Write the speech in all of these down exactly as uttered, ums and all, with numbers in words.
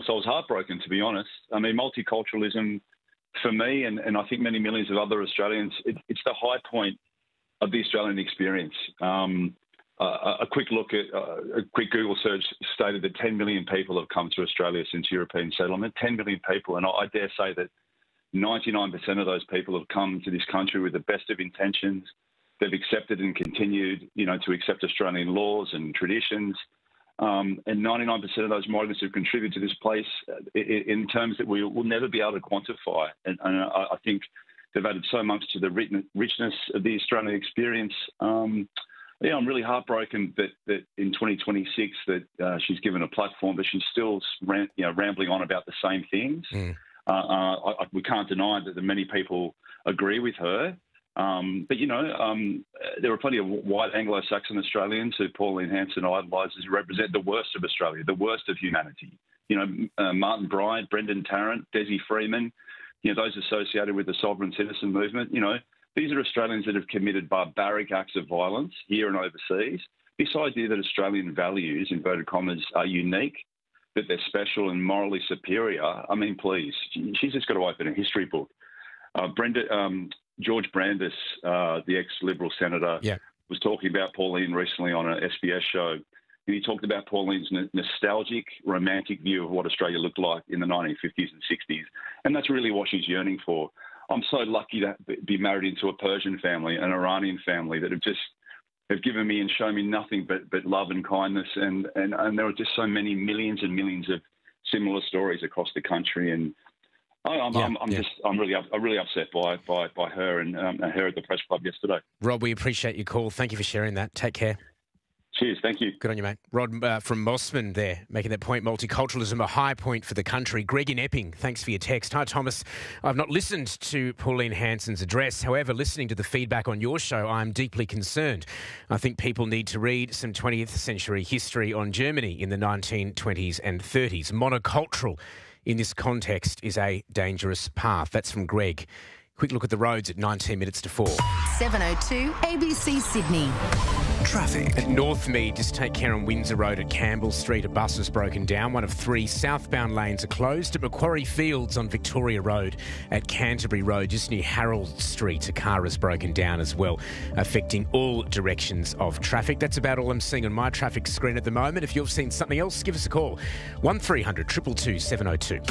I was heartbroken, to be honest. I mean, multiculturalism, for me, and, and I think many millions of other Australians, it, it's the high point of the Australian experience. Um, uh, a quick look at, uh, a quick Google search stated that ten million people have come to Australia since European settlement. ten million people, and I, I dare say that ninety-nine percent of those people have come to this country with the best of intentions. They've accepted and continued, you know, to accept Australian laws and traditions. Um, and ninety-nine percent of those migrants have contributed to this place in, in terms that we will never be able to quantify. And, and I, I think they've added so much to the richness of the Australian experience. Um, yeah, I'm really heartbroken that, that in twenty twenty-six that uh, she's given a platform, but she's still ram, you know, rambling on about the same things. Mm. Uh, uh, I, we can't deny that the many people agree with her. Um, but, you know, um, there are plenty of white Anglo-Saxon Australians who Pauline Hanson idolises who represent the worst of Australia, the worst of humanity. You know, uh, Martin Bryant, Brendan Tarrant, Desi Freeman, you know, those associated with the sovereign citizen movement. You know, these are Australians that have committed barbaric acts of violence here and overseas. This idea that Australian values, inverted commas, are unique, that they're special and morally superior, I mean, please, she's just got to open a history book. Uh, Brenda... Um, George Brandis, uh, the ex-Liberal senator, yeah. was talking about Pauline recently on an S B S show. And he talked about Pauline's n- nostalgic, romantic view of what Australia looked like in the nineteen fifties and sixties. And that's really what she's yearning for. I'm so lucky to be married into a Persian family, an Iranian family that have just have given me and shown me nothing but, but love and kindness. And, and, and there are just so many millions and millions of similar stories across the country. And I'm, yeah, I'm, I'm yeah. just, I'm really, I'm really upset by, by, by her and um, her at the press club yesterday. Rob, we appreciate your call. Thank you for sharing that. Take care. Cheers. Thank you. Good on you, mate. Rod uh, from Mossman there, making that point. Multiculturalism, a high point for the country. Greg in Epping, thanks for your text. Hi, Thomas. I've not listened to Pauline Hanson's address. However, listening to the feedback on your show, I'm deeply concerned. I think people need to read some twentieth century history on Germany in the nineteen twenties and thirties. Monocultural in this context is a dangerous path. That's from Greg. Quick look at the roads at nineteen minutes to four. seven oh two A B C Sydney. Traffic. At Northmead, just take care on Windsor Road at Campbell Street. A bus has broken down. One of three southbound lanes are closed. At Macquarie Fields on Victoria Road at Canterbury Road, just near Harold Street, a car has broken down as well, affecting all directions of traffic. That's about all I'm seeing on my traffic screen at the moment. If you've seen something else, give us a call. one three hundred two two two seven oh two.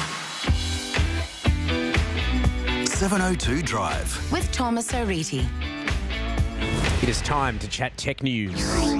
seven oh two Drive. With Thomas O'Reilly. It is time to chat tech news.